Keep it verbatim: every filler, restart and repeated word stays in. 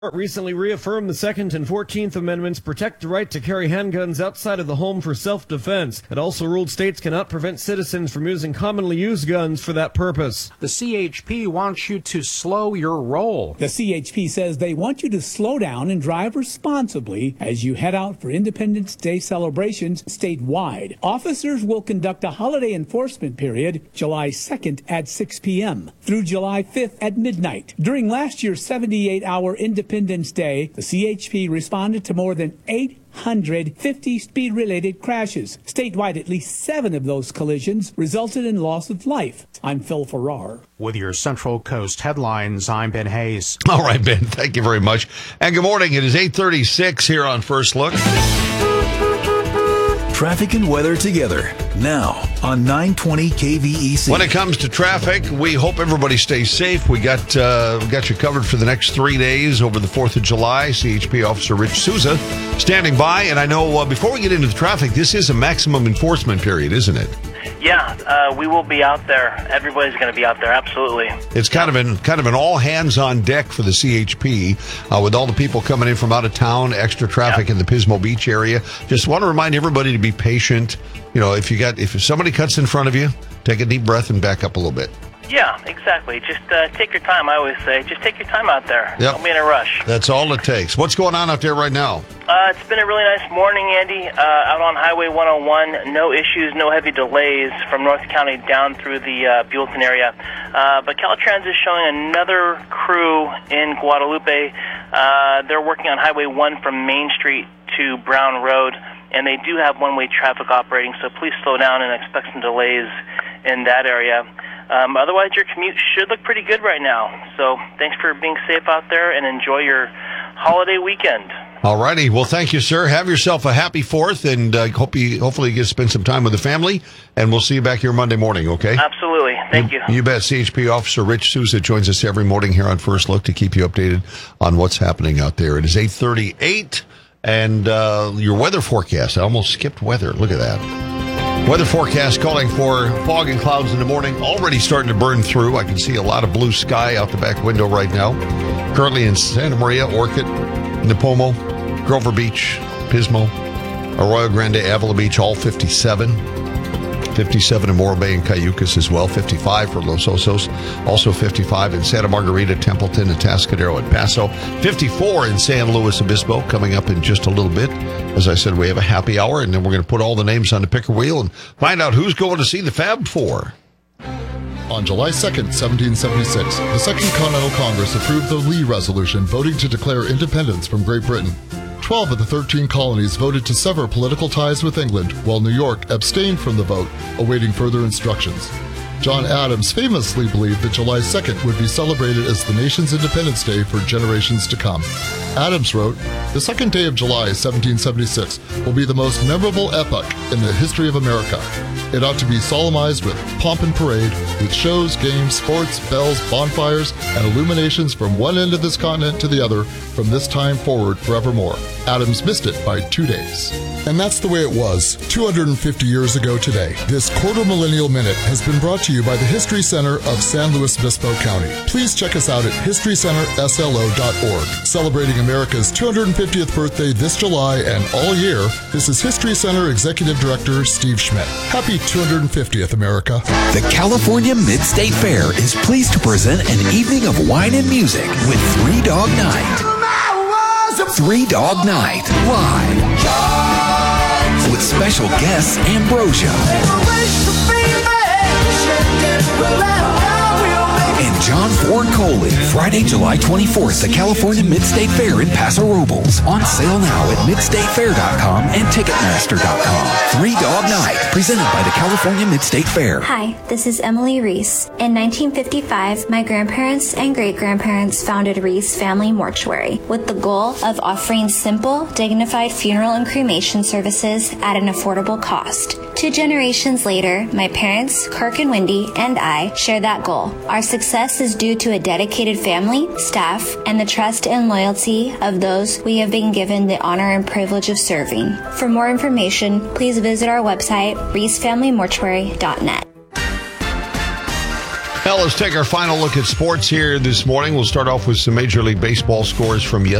Recently reaffirmed the Second and Fourteenth Amendments protect the right to carry handguns outside of the home for self-defense. It also ruled states cannot prevent citizens from using commonly used guns for that purpose. The C H P wants you to slow your roll. The C H P says they want you to slow down and drive responsibly as you head out for Independence Day celebrations statewide. Officers will conduct a holiday enforcement period July second at six p.m. through July fifth at midnight. During last year's seventy-eight hour Independence Independence Day, the C H P responded to more than eight hundred fifty speed-related crashes. Statewide, at least seven of those collisions resulted in loss of life. I'm Phil Farrar. With your Central Coast headlines, I'm Ben Hayes. All right, Ben, thank you very much. And good morning. It is eight thirty-six here on First Look. Traffic and weather together now on nine twenty K V E C. When it comes to traffic, we hope everybody stays safe. We got uh, we got you covered for the next three days over the fourth of July. C H P Officer Rich Souza standing by. And I know uh, before we get into the traffic, this is a maximum enforcement period, isn't it? Yeah, uh, we will be out there. Everybody's going to be out there, absolutely. It's kind of an kind of an all hands on deck for the C H P uh, with all the people coming in from out of town, extra traffic yeah. in the Pismo Beach area. Just want to remind everybody to be patient. You know, if you got if somebody cuts in front of you, take a deep breath and back up a little bit. Yeah, exactly. Just uh, take your time, I always say. Just take your time out there. Yep. Don't be in a rush. That's all it takes. What's going on out there right now? Uh, it's been a really nice morning, Andy. Uh, out on Highway one oh one, no issues, no heavy delays from North County down through the uh, Buellton area. Uh, but Caltrans is showing another crew in Guadalupe. Uh, they're working on Highway one from Main Street to Brown Road, and they do have one-way traffic operating, so please slow down and expect some delays in that area. Um, otherwise, your commute should look pretty good right now. So thanks for being safe out there, and enjoy your holiday weekend. All righty. Well, thank you, sir. Have yourself a happy fourth, and uh, hope you, hopefully you get to spend some time with the family, and we'll see you back here Monday morning, okay? Absolutely. Thank you. You, you bet. C H P Officer Rich Souza joins us every morning here on First Look to keep you updated on what's happening out there. It is eight thirty-eight, and uh, your weather forecast. I almost skipped weather. Look at that. Weather forecast calling for fog and clouds in the morning, already starting to burn through. I can see a lot of blue sky out the back window right now. Currently in Santa Maria, Orchid, Nipomo, Grover Beach, Pismo, Arroyo Grande, Avila Beach, all fifty-seven. fifty-seven in Morro Bay and Cayucas as well. fifty-five for Los Osos. Also fifty-five in Santa Margarita, Templeton, Atascadero, and Paso. fifty-four in San Luis Obispo, coming up in just a little bit. As I said, we have a happy hour, and then we're going to put all the names on the picker wheel and find out who's going to see the Fab Four. On July second, seventeen seventy-six, the Second Continental Congress approved the Lee Resolution voting to declare independence from Great Britain. Twelve of the thirteen colonies voted to sever political ties with England, while New York abstained from the vote, awaiting further instructions. John Adams famously believed that July second would be celebrated as the nation's Independence Day for generations to come. Adams wrote, "The second day of July, seventeen seventy-six, will be the most memorable epoch in the history of America. It ought to be solemnized with pomp and parade, with shows, games, sports, bells, bonfires, and illuminations from one end of this continent to the other, from this time forward forevermore." Adams missed it by two days. And that's the way it was two hundred fifty years ago today. This quarter millennial minute has been brought to you by the History Center of San Luis Obispo County. Please check us out at history center s l o dot org. Celebrating America's two hundred fiftieth birthday this July and all year, this is History Center Executive Director Steve Schmidt. Happy two hundred fiftieth, America. The California Mid-State Fair is pleased to present an evening of wine and music with Three Dog Night. Three Dog Night, live. With special guests Ambrosia and John Ford Coley. Friday, July twenty-fourth, the California Mid-State Fair in Paso Robles. On sale now at mid state fair dot com and ticketmaster dot com. Three Dog Night, presented by the California Mid-State Fair. Hi, this is Emily Reese. In nineteen fifty-five, my grandparents and great-grandparents founded Reese Family Mortuary with the goal of offering simple, dignified funeral and cremation services at an affordable cost. Two generations later, my parents, Kirk and Wendy, and I share that goal. Our success is due to a dedicated family, staff, and the trust and loyalty of those we have been given the honor and privilege of serving. For more information, please visit our website, reese family mortuary dot net. Well, let's take our final look at sports here this morning. We'll start off with some Major League Baseball scores from yesterday.